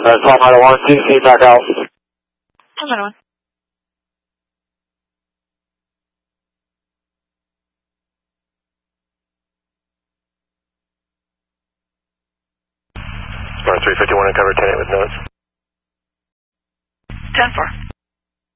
Flight Model 1, CC back out. Hello, 1. Runway 351 and cover 10 with notes. 10-4.